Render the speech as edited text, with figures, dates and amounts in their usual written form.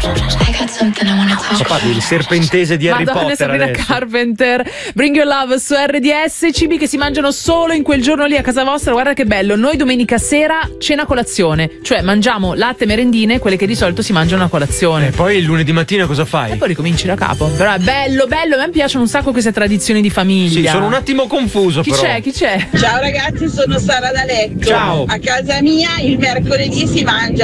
Papà, il serpentese di Harry Madonna, Potter Sabrina adesso. Carpenter, Bring Your Love su RDS, cibi che si mangiano solo in quel giorno lì a casa vostra. Guarda che bello, noi domenica sera cena colazione, cioè mangiamo latte e merendine, quelle che di solito si mangiano a colazione. E poi il lunedì mattina cosa fai? E poi ricominci da capo. Però è bello, bello, a me piacciono un sacco queste tradizioni di famiglia. Sì, sono un attimo confuso Chi però. c'è? Chi c'è? Ciao ragazzi, sono Sara D'Alecco. Ciao. A casa mia il mercoledì si mangia